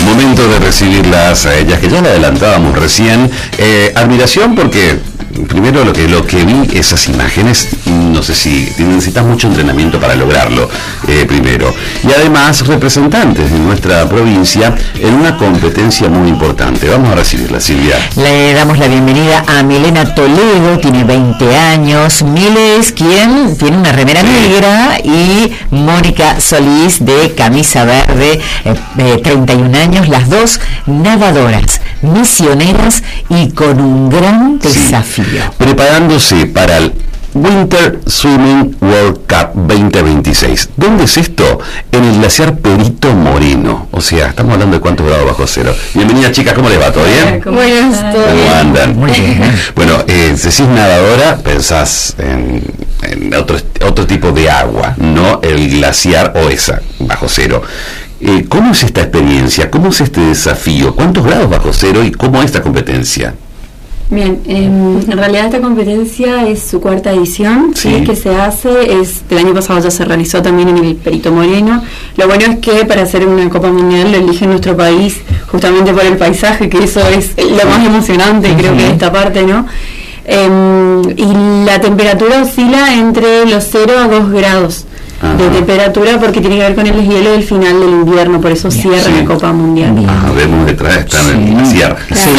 Momento de recibirlas a ellas, que ya la adelantábamos recién. Admiración porque primero lo que vi, esas imágenes, no sé si necesitas mucho entrenamiento para lograrlo, primero. Y además representantes de nuestra provincia en una competencia muy importante. Vamos a recibirla, Silvia. Le damos la bienvenida a Milena Toledo, tiene 20 años. Mile es quien tiene una remera negra, y Mónica Solís de camisa verde, 31 años, las dos nadadoras, misioneras y con un gran desafío. Preparándose para el Winter Swimming World Cup 2026. ¿Dónde es esto? En el glaciar Perito Moreno. O sea, estamos hablando de cuántos grados bajo cero. Bienvenidas, chicas, ¿cómo les va? ¿Todo bien? ¿Cómo andan? Muy bien. Bueno, decís nadadora, pensás en otro tipo de agua, no el glaciar o esa, bajo cero. ¿Cómo es esta experiencia? ¿Cómo es este desafío? ¿Cuántos grados bajo cero y cómo es esta competencia? Bien, en realidad esta competencia es su cuarta edición, ¿sí? Que se hace, el año pasado ya se realizó también en el Perito Moreno. Lo bueno es que para hacer una Copa Mundial lo elige nuestro país justamente por el paisaje, que eso es lo más emocionante, creo que de esta parte, ¿no? Y la temperatura oscila entre los 0 a 2 grados. De temperatura, porque tiene que ver con el deshielo del final del invierno, por eso cierra la Copa Mundial. Vemos detrás están en el glaciar.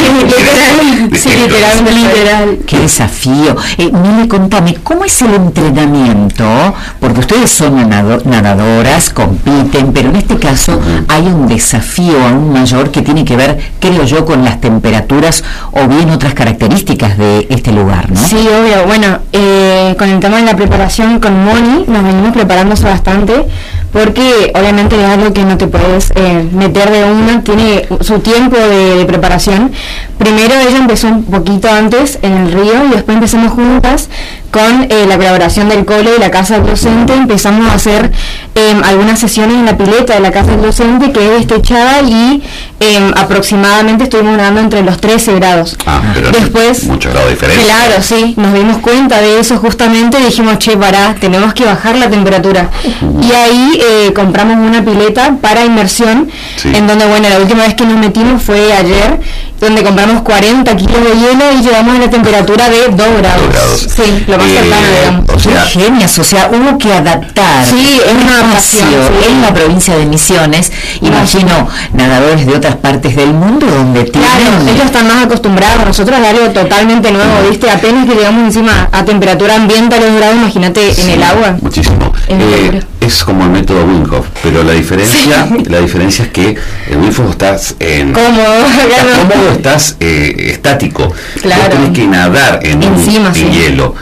Literal. Qué desafío. Mire, contame, ¿cómo es el entrenamiento? Porque ustedes son nadadoras, compiten, pero en este caso hay un desafío aún mayor que tiene que ver, creo yo, con las temperaturas o bien otras características de este lugar, ¿no? Sí, obvio. Bueno, con el tema de la preparación con Moni, nos venimos preparando bastante, porque obviamente es algo que no te puedes meter de una, tiene su tiempo de preparación. Primero ella empezó un poquito antes en el río, y después empezamos juntas con la colaboración del cole y la casa del docente. Empezamos a hacer algunas sesiones en la pileta de la casa del docente, que es destechada, y aproximadamente estuvimos nadando entre los 13 grados. Pero después, muchos grados de diferencia. Claro, sí, nos dimos cuenta de eso justamente, y dijimos, tenemos que bajar la temperatura. Y ahí compramos una pileta para inmersión, en donde, bueno, la última vez que nos metimos fue ayer, donde compramos 40 kilos de hielo y llegamos a la temperatura de 2 grados. Sí, lo más cercano, digamos. O sea, genias, o sea, hubo que adaptar. Sí, es una adaptación. En la provincia de Misiones, imagino nadadores de otras partes del mundo donde tienen... Claro, ellos están más acostumbrados, nosotros es algo totalmente nuevo, ¿viste? Apenas que llegamos encima a temperatura ambiente a los grados, imagínate en el agua. Muchísimo. Es como el método Wim Hof, pero la diferencia es que el Wim Hof estás cómodo, estás estático. Claro. Vos tenés que nadar en hielo.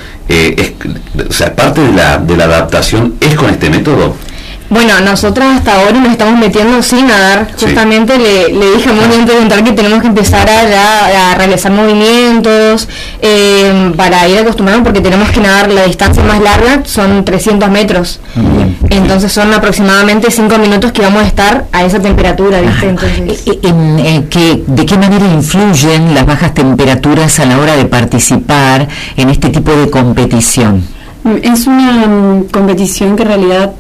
O sea, parte de la adaptación es con este método. Bueno, nosotras hasta ahora nos estamos metiendo sin nadar. Justamente le dije a Moni antes de entrar que tenemos que empezar a realizar movimientos para ir acostumbrando, porque tenemos que nadar la distancia más larga, son 300 metros. Entonces son aproximadamente 5 minutos que vamos a estar a esa temperatura, ¿viste? Entonces, ¿de qué manera influyen las bajas temperaturas a la hora de participar en este tipo de competición? Es una competición que en realidad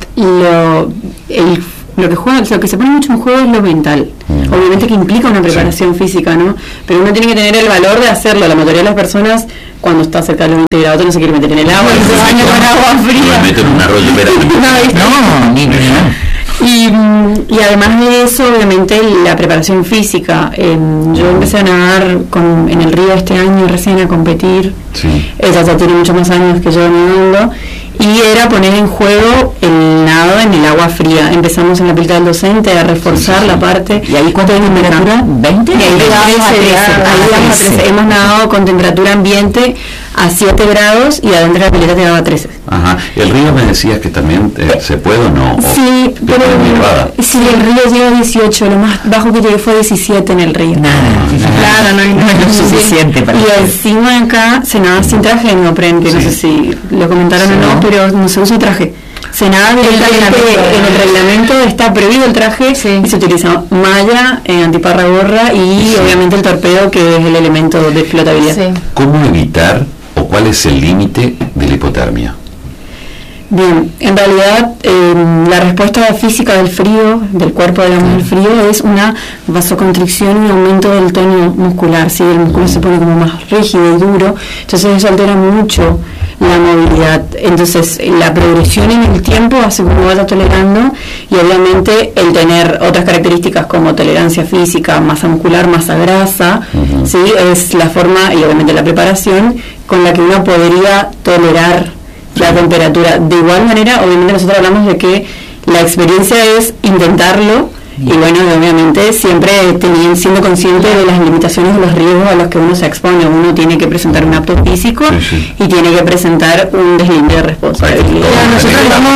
lo que se pone mucho en juego es lo mental. Obviamente que implica una preparación física, ¿no? Pero uno tiene que tener el valor de hacerlo. La mayoría de las personas, cuando está cerca de los 20 grados, no se quiere meter en el agua, se baña con agua fría. No meter un arroyo Y además de eso, obviamente, la preparación física. Yo empecé a nadar en el río este año, recién a competir. Ella ya tiene muchos más años que yo nadando. Y era poner en juego el nado en el agua fría. Empezamos en la pileta del docente a reforzar la parte. ¿Y ahí cuánto de temperatura? ¿20? Y ahí llegamos a 13. Hemos nadado con temperatura ambiente a 7 grados y adentro de la pileta te daba 13. El río me decías que también se puede o no. Sí, pero el río llega a 18, lo más bajo que llegué fue 17 en el río. Claro, no es suficiente para... Y encima acá se nada sin traje de neopren, que no sé si lo comentaron o no, pero no se usa traje. Se nada directamente, en el reglamento está prohibido el traje, y se utiliza malla, antiparra, gorra y obviamente el torpedo, que es el elemento de flotabilidad. ¿Cómo evitar o cuál es el límite de la hipotermia? Bien, en realidad la respuesta física del frío, del cuerpo de la mujer frío, es una vasoconstricción y aumento del tono muscular, ¿sí? El músculo se pone como más rígido y duro, entonces eso altera mucho la movilidad. Entonces la progresión en el tiempo hace que uno vaya tolerando, y obviamente el tener otras características como tolerancia física, masa muscular, masa grasa, ¿sí? Es la forma, y obviamente la preparación con la que uno podría tolerar la temperatura. De igual manera, obviamente nosotros hablamos de que la experiencia es intentarlo, y bueno, obviamente siempre siendo consciente de las limitaciones, de los riesgos a los que uno se expone. Uno tiene que presentar un apto físico y tiene que presentar un deslinde de responsabilidad. Nosotros vamos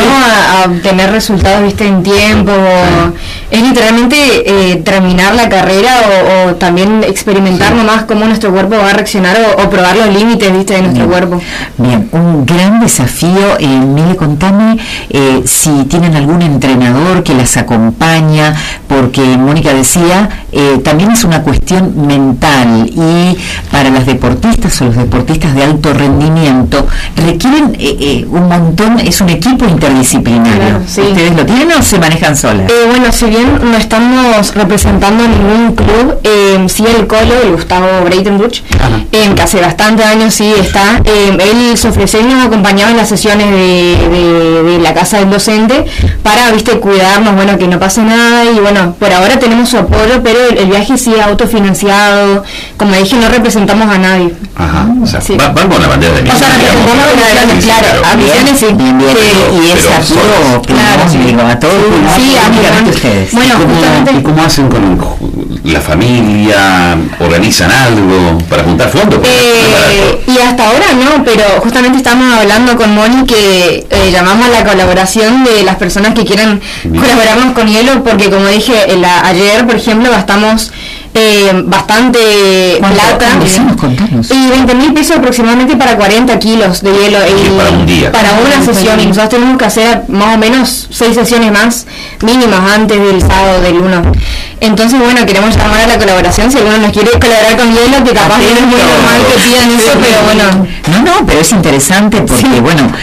a obtener resultados, viste, en tiempo. Es literalmente terminar la carrera o también experimentar nomás cómo nuestro cuerpo va a reaccionar o probar los límites, viste, de nuestro cuerpo. Bien, un gran desafío. Mire, contame si tienen algún entrenador que las acompaña, porque Mónica decía, también es una cuestión mental, y para las deportistas o los deportistas de alto rendimiento requieren un montón, es un equipo interdisciplinario. Claro, sí. ¿Ustedes lo tienen o se manejan solas? Bueno, si bien no estamos representando ningún club, sí el Colo, el Gustavo Breitenbuch, que hace bastantes años sí está, él se ofreció y nos acompañaba en las sesiones de la casa del docente para, viste, cuidarnos, bueno, que no pase nada. Y bueno, por ahora tenemos su apoyo, pero el viaje sí es autofinanciado. Como dije, no representamos a nadie. O sea, van con la bandera de Misiones. O sea, representamos a la, claro, a Misiones sí. Y es apuro, claro, digo, a todos. Sí, a ustedes. Bueno, justamente. ¿Y cómo hacen con la familia? ¿Organizan algo para juntar fondos? Y hasta ahora no, pero justamente estamos hablando con Moni que llamamos a la colaboración de las personas que quieran colaborarnos con Hielo, porque como dije ayer, por ejemplo, gastamos bastante plata, y 20.000 pesos aproximadamente para 40 kilos de hielo para un día, para una sesión, y nosotros tenemos que hacer más o menos 6 sesiones más mínimas antes del sábado del 1. Entonces, bueno, queremos llamar a la colaboración, si alguno nos quiere colaborar con hielo, que capaz no es muy normal que pidan eso, pero bueno. No, pero es interesante porque, bueno,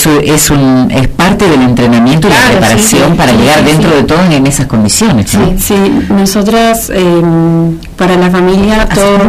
es parte del entrenamiento y la preparación para llegar dentro de todo en esas condiciones, ¿no? Sí, nosotras, para la familia,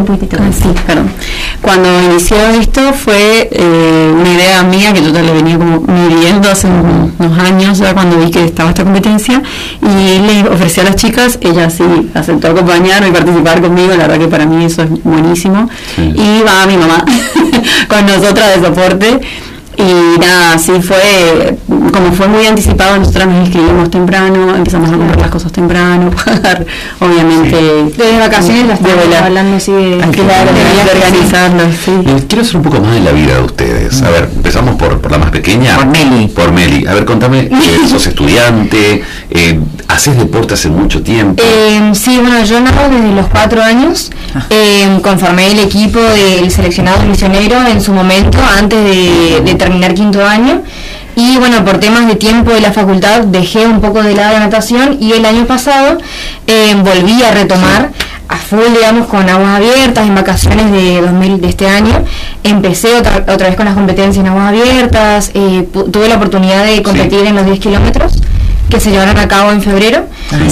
cuando inició esto fue una idea mía que yo ya lo venía como midiendo hace unos años, ya cuando vi que estaba esta competencia, y le ofrecí a las chicas, ellas sí aceptó acompañarme y participar conmigo. La verdad que para mí eso es buenísimo. Y va mi mamá con nosotras de soporte. Y nada, sí fue, como fue muy anticipado, nosotras nos inscribimos temprano, empezamos a comprar las cosas temprano, pagar, obviamente. Desde vacaciones las estamos hablando así de organizarnos. Quiero hacer un poco más de la vida de ustedes. A ver, empezamos por la más pequeña. Por Meli. A ver, contame, sos estudiante, haces deporte hace mucho tiempo. Sí, bueno, yo nado desde los 4 años, conformé el equipo del seleccionado misionero en su momento, antes de terminar 5º año, y bueno, por temas de tiempo de la facultad dejé un poco de lado la natación, y el año pasado volví a retomar a full, digamos, con aguas abiertas en vacaciones de este año. Empecé otra vez con las competencias en aguas abiertas, tuve la oportunidad de competir en los 10 kilómetros que se llevaron a cabo en febrero.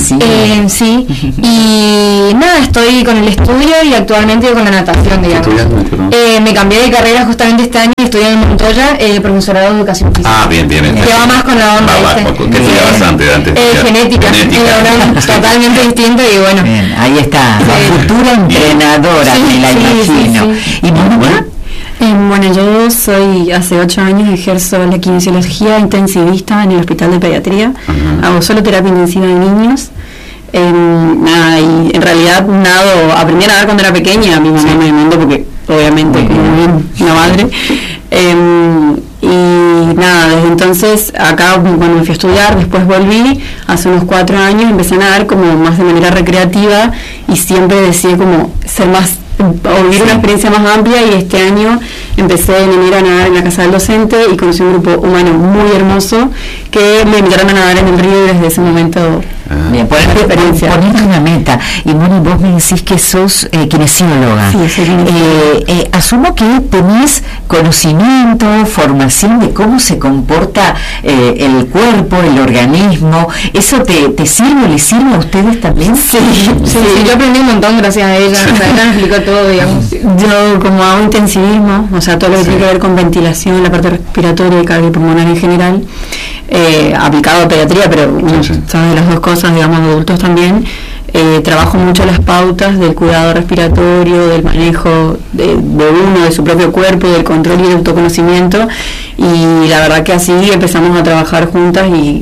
Y nada, estoy con el estudio y actualmente con la natación, digamos. Me cambié de carrera justamente este año y estoy en Montoya, profesorado de educación física. Bien. Que va más con la onda, ¿qué estudiabas antes? Genética. Totalmente distinto, y bueno. Bien, ahí está, la futura entrenadora, me la imagino. ¿Y Mónica? Bueno, yo hace 8 años ejerzo la kinesiología intensivista en el Hospital de Pediatría. Hago solo terapia intensiva de niños. Y en realidad aprendí a nadar cuando era pequeña. Mi mamá me mandó porque obviamente como una madre. Y nada, desde entonces acá cuando me fui a estudiar, después volví hace unos 4 años, empecé a nadar como más de manera recreativa, y siempre decidí como ser más, o vivir una experiencia más amplia, y este año empecé en enero a nadar en la casa del docente y conocí un grupo humano muy hermoso que me invitaron a nadar en el río y desde ese momento bien, ponerte una meta. Y Moni, vos me decís que sos kinesióloga. Sí, soy kinesióloga. Asumo que tenés conocimiento, formación de cómo se comporta el cuerpo, el organismo. ¿Eso te sirve, le sirve a ustedes también? Sí, yo aprendí un montón gracias a ella. O sea, ella me explicó todo, digamos. Yo como hago intensivismo, o sea, todo lo que tiene que ver con ventilación, la parte respiratoria y cardiopulmonar en general, aplicado a pediatría, pero sabes de las dos cosas, digamos, de adultos también. Trabajo mucho las pautas del cuidado respiratorio, del manejo de uno, de su propio cuerpo, del control y del autoconocimiento, y la verdad que así empezamos a trabajar juntas y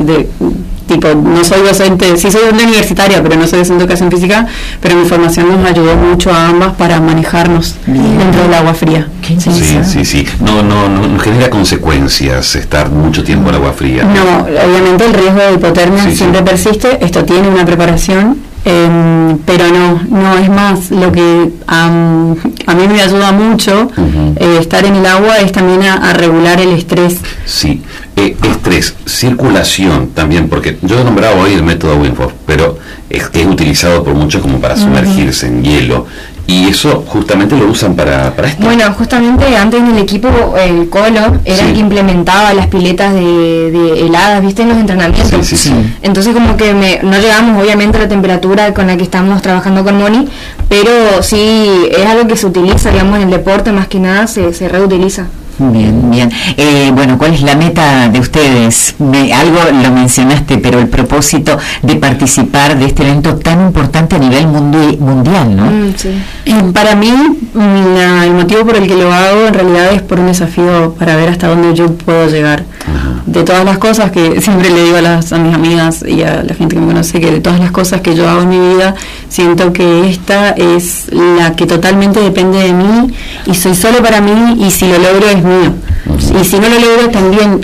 no soy docente, sí soy docente universitaria, pero no soy docente de educación física, pero mi formación nos ayudó mucho a ambas para manejarnos dentro del agua fría. Sí. No genera consecuencias estar mucho tiempo en agua fría. No, obviamente el riesgo de hipotermia siempre persiste, esto tiene una preparación. Pero no es más lo que a mí me ayuda mucho estar en el agua es también a regular el estrés. Sí, estrés, circulación también, porque yo he nombrado hoy el método Wim Hof, pero es utilizado por muchos como para sumergirse en hielo. Y eso justamente lo usan para esto. Bueno, justamente antes en el equipo el Colo era el que implementaba las piletas de heladas, ¿viste? En los entrenamientos. Sí. Entonces como que no llegamos obviamente a la temperatura con la que estamos trabajando con Moni, pero sí es algo que se utiliza, digamos, en el deporte más que nada, se reutiliza. Bien. Bueno, ¿cuál es la meta de ustedes? Algo lo mencionaste, pero el propósito de participar de este evento tan importante a nivel mundial, ¿no? Sí. Para mí, el motivo por el que lo hago en realidad es por un desafío para ver hasta dónde yo puedo llegar. De todas las cosas que siempre le digo a mis amigas y a la gente que me conoce, que de todas las cosas que yo hago en mi vida, siento que esta es la que totalmente depende de mí y soy solo para mí, y si lo logro es mío. Y si no lo logro también,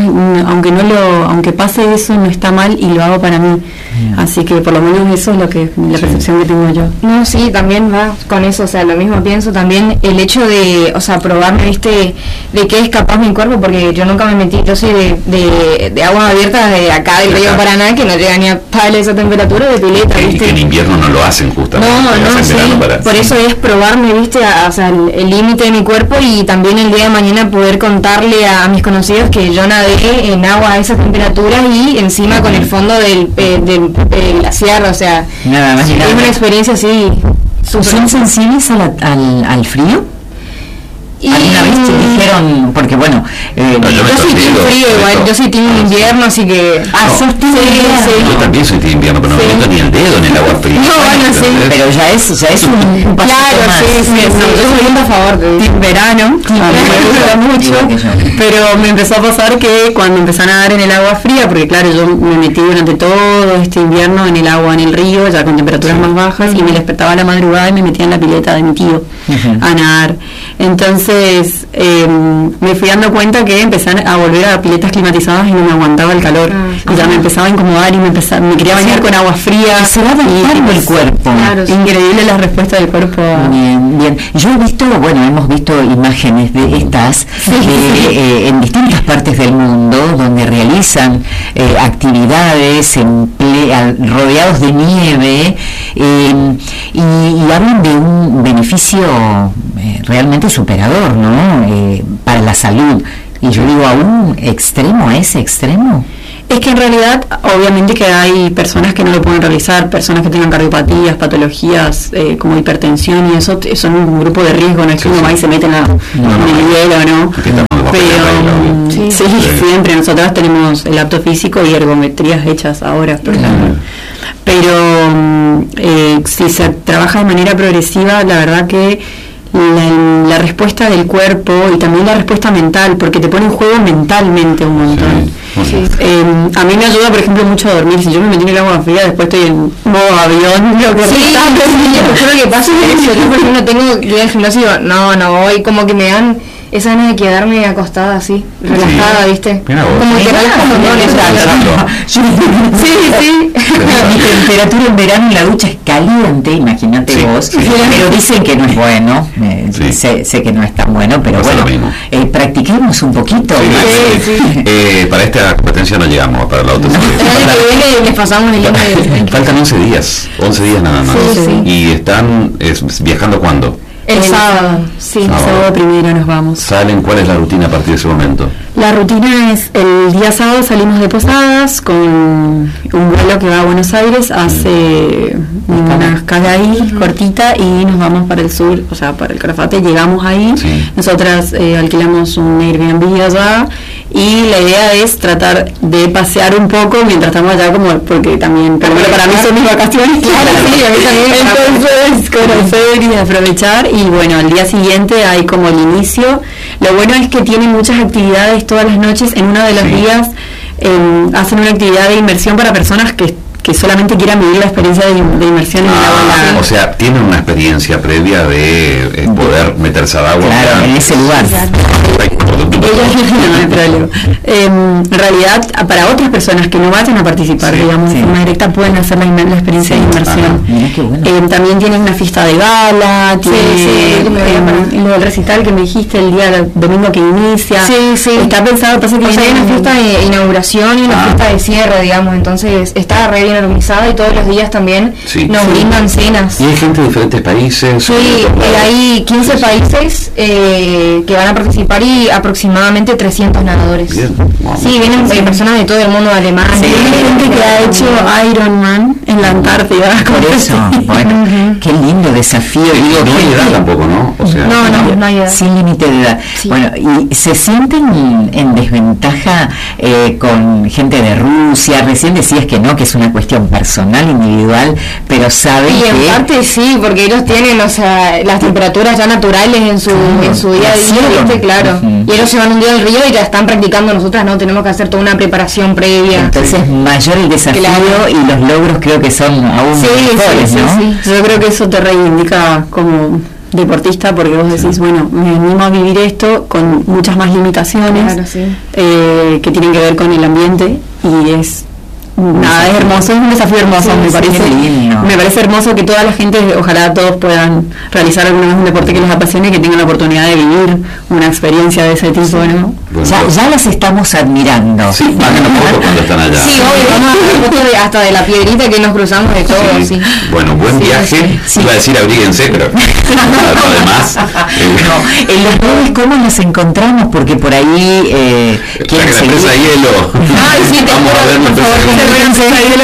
aunque pase eso, no está mal y lo hago para mí. Así que por lo menos eso es la percepción que tengo yo. No, sí, también va con eso, o sea, lo mismo pienso también, el hecho de, o sea, probarme, ¿viste? De qué es capaz mi cuerpo, porque yo nunca me metí, yo soy de aguas abiertas de acá del río Paraná, que no llega ni a esa temperatura de pileta, ¿viste? Y que en invierno no lo hacen justamente. Por eso es probarme, ¿viste? O sea, el límite de mi cuerpo, y también el día de mañana poder contarle a mis conocidos que yo nadé en agua a esas temperaturas y encima con el fondo del glaciar, o sea, nada más, es una experiencia así. ¿Son sensibles al frío? Y ¿Alguna vez te dijeron? Porque bueno, yo soy team frío igual, yo soy team invierno, así que... sos team invierno. Yo también soy team invierno, pero no me meto ni el dedo en el agua fría. Pero ya es un paso más. Yo soy a favor de team verano, me gusta mucho, pero me empezó a pasar que cuando empecé a nadar en el agua fría, porque claro, yo me metí durante todo este invierno en el agua, en el río, ya con temperaturas más bajas, y me despertaba a la madrugada y me metía en la pileta de mi tío a nadar. Entonces me fui dando cuenta que empecé a volver a piletas climatizadas y no me aguantaba el calor, y ya me empezaba a incomodar y me quería bañar con agua fría. Se va adaptando el cuerpo. Claro, increíble la respuesta del cuerpo. Bien. Yo hemos visto imágenes de estas en distintas partes del mundo donde realizan actividades rodeados de nieve, y hablan de un beneficio realmente superador, ¿no? Para la salud. Y yo digo, ¿a un extremo, a ese extremo? Es que en realidad, obviamente que hay personas que no lo pueden realizar, personas que tengan cardiopatías, patologías como hipertensión, y eso son un grupo de riesgo, no es que uno va y se mete en el hielo, ¿no? Pero siempre nosotros tenemos el apto físico y ergometrías hechas ahora, por ejemplo. Pero si se trabaja de manera progresiva, la verdad que la respuesta del cuerpo y también la respuesta mental, porque te pone en juego mentalmente un montón. A mí me ayuda, por ejemplo, mucho a dormir. Si yo me metí en el agua fría, después estoy en modo avión. Lo que pasa es que yo, por ejemplo, tengo yo en el gimnasio, no voy, como que me dan esa gana de quedarme acostada así, relajada, ¿viste? Mira vos. Como que relaja un montón eso. Sí. Mi temperatura en verano en la ducha es caliente, imagínate Sí, vos, sí. pero dicen que no es bueno, Sí. sé que no es tan bueno, pero Pasa lo bueno, mismo. practiquemos un poquito. Para esta competencia no llegamos, para la otra. El año que viene les pasamos el link de... Faltan 11 días nada más. Sí. Y están viajando ¿cuándo? El sábado. Sí, el sábado primero nos vamos. ¿Salen? ¿Cuál es la rutina a partir de ese momento? La rutina es, el día sábado salimos de Posadas con un vuelo que va a Buenos Aires, hace una escala ahí cortita y nos vamos para el sur, o sea, para el Calafate, llegamos ahí, Sí. nosotras alquilamos un Airbnb allá y la idea es tratar de pasear un poco mientras estamos allá, como porque también, por ejemplo, para mí son mis vacaciones, claro, sí, a mí también, entonces conocer y aprovechar. Y bueno, al día siguiente hay como el inicio. Lo bueno es que tienen muchas actividades todas las noches. En uno de los Sí. días hacen una actividad de inmersión para personas que solamente quieran vivir la experiencia de inmersión en el agua. O sea, tienen una experiencia previa de poder meterse al agua. Claro, en ese lugar. No hay problema. En realidad, para otras personas que no vayan a participar, Sí, digamos, sí. de forma directa, pueden hacer la experiencia de inmersión. Mira qué bueno. También tienen una fiesta de gala, tiene lo del recital que me dijiste el día domingo que inicia. Sí. Está pensado, pasa que O sea, hay viene una fiesta de inauguración y una fiesta de cierre, digamos, entonces está re bien organizada y todos los días también Sí. nos Sí. brindan cenas. Y hay gente de diferentes países. Sí, de otros lados. hay 15 países que van a participar y aproximadamente 300 nadadores. Bien. Wow. Sí, vienen personas de todo el mundo, de Alemania. hay gente que ha hecho Ironman en la Antártida. Por eso, bueno, qué lindo desafío. Digo, No hay qué- edad tampoco, ¿no? O sea, No hay edad. sin límite de edad. Sí. Bueno, ¿y se sienten en desventaja con gente de Rusia? Recién decías que no, que es una cuestión personal, individual, pero saben Y en que... parte sí, porque ellos tienen, o sea, las temperaturas ya naturales en su día a día, nacieron. ¿viste? Claro. Ujú. Y ellos se van un día al río y ya están practicando, nosotras no, tenemos que hacer toda una preparación previa. Entonces, mayor el desafío Claro. y los logros creo que son aún Sí, mejores, sí, ¿no? sí. Yo creo que eso te reivindica como deportista, porque vos decís, bueno, me animo a vivir esto con muchas más limitaciones Claro, sí. que tienen que ver con el ambiente, y es nada, es hermoso, es un desafío hermoso, Sí, me sí, parece. qué lindo. Me parece hermoso que toda la gente, ojalá todos puedan realizar alguna vez un deporte que les apasione y que tengan la oportunidad de vivir una experiencia de ese tipo, ¿no? bueno, Ya las estamos admirando. sí, bajen un poco cuando están allá. Sí, obvio, vamos a hacer fotos hasta de la piedrita que nos cruzamos de todo, Sí. sí. Bueno, buen viaje. sí. Iba a decir abríguense, pero además. No, en los jueves, ¿cómo nos encontramos? Porque por ahí La quieren seguir. empresa hielo. Ay, sí, te Vamos a ver la por favor, empresa que hielo.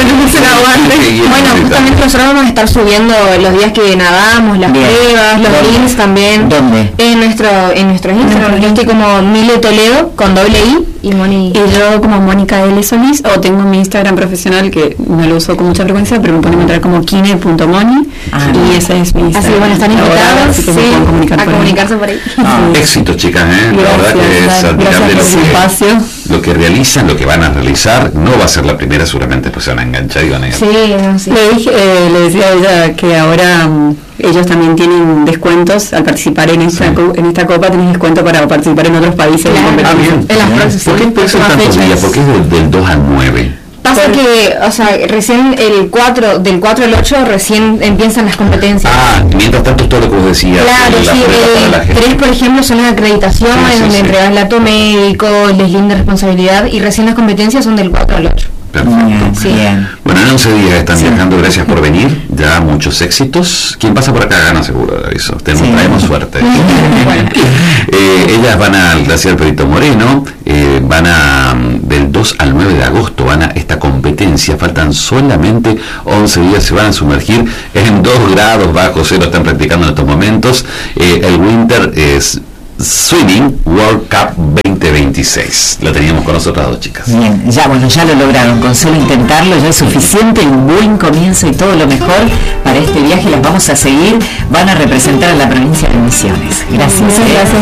Sí, Bueno, sí, justamente nosotros vamos a estar subiendo los días que nadamos, las Bien. pruebas, los ¿Dónde? links también. ¿Dónde? En nuestro Instagram. Yo estoy como Mile Toledo con doble I y Moni. Y yo como Mónica L. Solís, o tengo mi Instagram profesional que no lo uso con mucha frecuencia, pero me pueden encontrar como kine.moni, Ah, y ese es mi Instagram. Así que bueno, están Ahora, invitados así que me pueden comunicar a por ahí. comunicarse por ahí. Éxitos, chicas, La verdad que es Gracias, admirable gracias por el espacio. lo que realizan, lo que van a realizar. No va a ser la primera, seguramente pues se van a enganchar y van a ir. Sí, no, sí. Le decía a ella que ahora ellos también tienen descuentos al participar en esta, Sí. en esta copa, tenés descuento para participar en otros países. Claro. de competencia. bien. En las próximas. ¿Por qué puede ser Próximas tantos fechas. días? ¿Por qué es del 2 al 9? Pasa que, o sea, recién del 4 al 8 recién empiezan las competencias. Mientras tanto todo lo que vos decías. Claro, la sí, prueba para la gente. 3 por ejemplo son las acreditaciones, Sí, sí, donde sí. entregas el dato médico, les linda responsabilidad, y recién las competencias son del 4 al 8. Perfecto. Bien, Sí. bien. Bueno, en 11 días están Sí. viajando, gracias por venir, ya muchos éxitos. Quien pasa por acá gana seguro, de aviso. Traemos suerte. Ellas van al Glaciar Perito Moreno, van a del 2 al 9 de agosto, van a esta competencia, faltan solamente 11 días, se van a sumergir en 2 grados bajo cero, están practicando en estos momentos. El Winter es Swimming World Cup 2026. La teníamos con nosotras dos chicas. Bien, ya lo lograron, con solo intentarlo ya es suficiente, un buen comienzo y todo lo mejor para este viaje. Las vamos a seguir, van a representar a la provincia de Misiones. Gracias. Muchas gracias.